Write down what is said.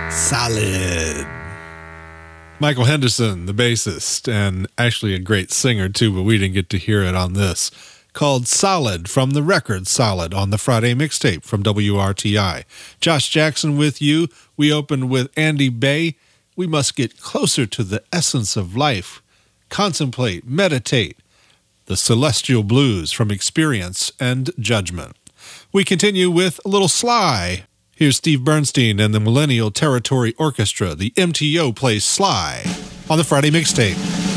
Solid. Michael Henderson, the bassist, and actually a great singer too, but we didn't get to hear it on this, called Solid from the record Solid on the Friday mixtape from WRTI. Josh Jackson with you. We opened with Andy Bay. We must get closer to the essence of life. Contemplate, meditate. The Celestial Blues from Experience and Judgment. We continue with a little Sly. Here's Steve Bernstein and the Millennial Territory Orchestra. The MTO plays Sly on the Friday mixtape.